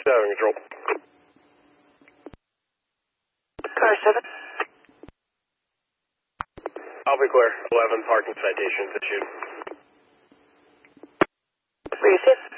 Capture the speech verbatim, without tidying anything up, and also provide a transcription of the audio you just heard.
seven, control. Car seven. I'll be clear. eleven parking citations issued. Receive.